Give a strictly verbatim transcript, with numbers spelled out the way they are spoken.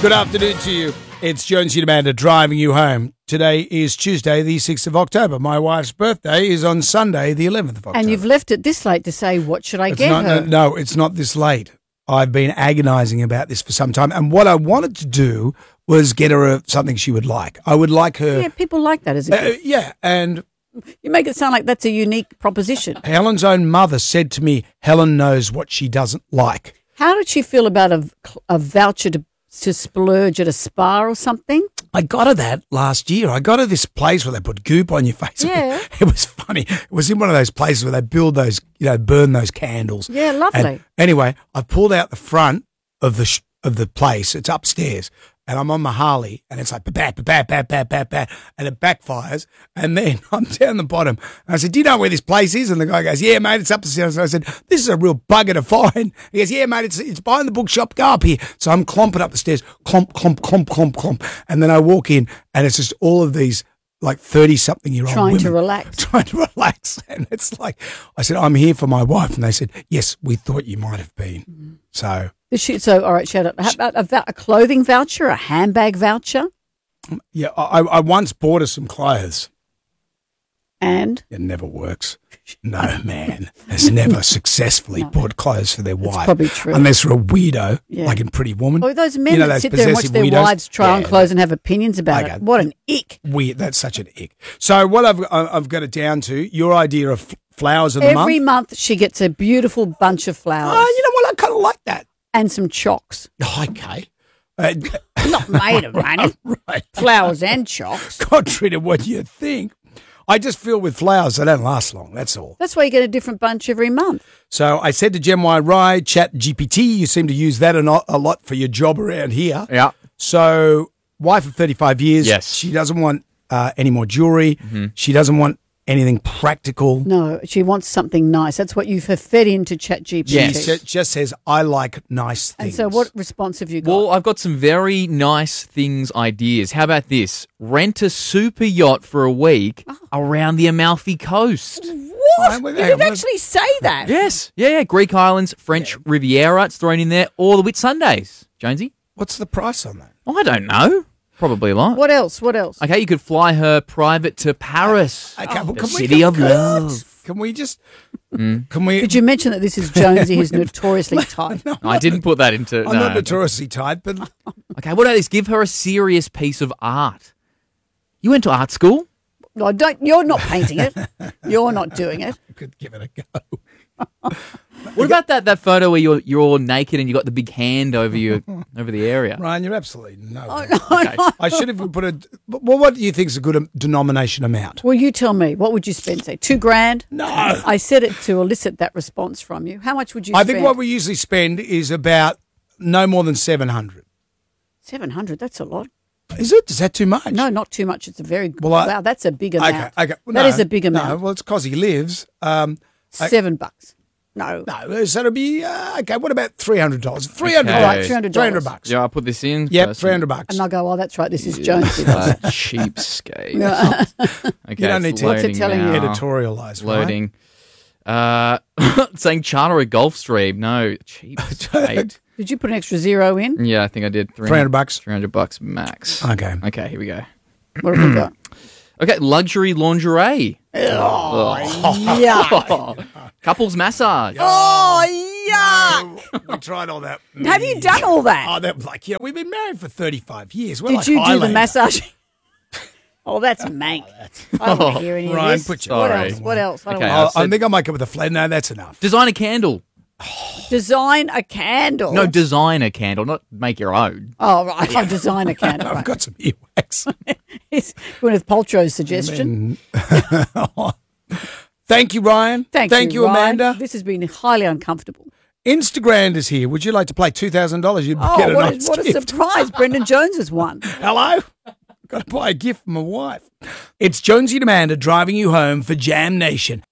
Good afternoon to you. It's Jonesy and Amanda driving you home. Today is Tuesday, the sixth of October. My wife's birthday is on Sunday, the eleventh of October. And you've left it this late to say, what should I it's get not, her? No, no, it's not this late. I've been agonising about this for some time. And what I wanted to do was get her a, something she would like. I would like her... Yeah, people like that as a Uh, gift. yeah, and You make it sound like that's a unique proposition. Helen's own mother said to me, Helen knows what she doesn't like. How did she feel about a, a voucher to, to splurge at a spa or something? I got her that last year. I got her this place where they put goop on your face. Yeah. It was funny. It was in one of those places where they build those, you know, burn those candles. Yeah, lovely. And anyway, I pulled out the front of the sh- of the place. It's upstairs, and I'm on my Harley, and it's like bat, bat, bat, bat, bat, bat, bat, and it backfires. And then I'm down the bottom, and I said, "Do you know where this place is?" And the guy goes, "Yeah, mate, it's upstairs." And I said, "This is a real bugger to find." He goes, "Yeah, mate, it's it's behind the bookshop. Go up here." So I'm clomping up the stairs, clomp, clomp, clomp, clomp, clomp, and then I walk in, and it's just all of these like thirty-something-year-old Trying women to relax. trying to relax, and it's like I said, "I'm here for my wife," and they said, "Yes, we thought you might have been." Mm. So. Did she, so, all right, shout out. How about a, vou- a clothing voucher, a handbag voucher? Yeah, I, I once bought her some clothes. And? It never works. No man has never successfully No. bought clothes for their wife. probably true. Unless they're a weirdo, Yeah. like in Pretty Woman. Oh, those men You know, that those sit there and watch possessive their weirdos? wives try on Yeah, clothes and have opinions about Okay. it. What an ick. Weird. That's such an ick. So what I've I've got it down to, your idea of f- flowers of the Every month. month she gets a beautiful bunch of flowers Oh, you know what? I kind of like that. and some chocks. Oh, okay. Uh, Not made of money. right. Flowers and chocks. Contrary to what you think. I just feel with flowers, they don't last long. That's all. That's why you get a different bunch every month. So I said to Gem Y Rye, Chat G P T, you seem to use that a lot, a lot for your job around here. Yeah. So wife of thirty-five years. Yes. She doesn't want uh, any more jewelry. Mm-hmm. She doesn't want anything practical. No, she wants something nice. That's what you've fed into ChatGPT. She ju- just says, I like nice And things. so what response have you got? Well, I've got some very nice things ideas. How about this? Rent a super yacht for a week around the Amalfi Coast. What? You did actually say that. Yes. Yeah, yeah. Greek islands, French Riviera, it's thrown in there, or the Whitsundays. Jonesy? What's the price on that? I don't know. Probably a lot. What else? What else? Okay, you could fly her private to Paris. Okay, well, the can we- city can- of love. Can we just, can we? Did you mention that this is Jonesy, who's notoriously tight? No, I didn't put that into... I'm no. not notoriously tight, but Okay, what about this? Give her a serious piece of art. You went to art school? No, don't. You're not painting it. You're not doing it. I could give it a go. What about that, that photo where you're you're all naked and you got the big hand over you over the area? Ryan, you're absolutely no. Oh, good. no, Okay. no. I should have put a. Well, what do you think is a good um, denomination amount? Well, you tell me. What would you spend? Say two grand. No. I said it to elicit that response from you. How much would you? I spend? think what we usually spend is about no more than seven hundred. Seven hundred. That's a lot. Is it? Is that too much? No, not too much. It's a very Well, I- wow. That's a big Okay. amount. Okay. Well, That no, is a big amount. No, well, it's because he lives. Um, I- Seven bucks. No. no, so it'll be uh, okay. What about three hundred dollars? Three hundred. Okay. All right, three hundred Three hundred dollars. bucks. Yeah, I'll put this in. Yep, Person- three hundred bucks. And I'll go. Oh, that's right. This is Jonesy. Uh, cheapskate. Yeah. Okay, You don't it's need to- What's it loading telling you? now. Editorialize. Right? Loading. Uh, saying charter a Gulfstream. No, cheapskate. Did you put an extra zero in? Yeah, I think I did. Three hundred bucks. Three hundred bucks max. Okay. Okay, here we go. What have we got? Okay, luxury lingerie. Oh, yuck. Couples massage. Oh, yuck. We tried all that. Have you done all that? Oh, that like yeah. We've been married for thirty-five years. We're Did like you do the Highlander. massage? Oh, that's mank. I don't want to hear any of Ryan, this. put your- what Sorry. else? What else? I don't Okay, want Oh, I I said- think I might come with a flat. No, that's enough. Design a candle. to design a candle. No, design a candle, not make your own. Oh, right. I'll design a candle. I've Right. got some earwax. It's Gwyneth Paltrow's suggestion. Thank you, Ryan. Thank, Thank you, Ryan. Amanda. This has been highly uncomfortable. Instagram is here. Would you like to play two thousand dollars? You'd Oh, get a what, nice a, what a gift. surprise. Brendan Jones has won. Hello? Got to buy a gift for my wife. It's Jonesy and Amanda driving you home for Jam Nation.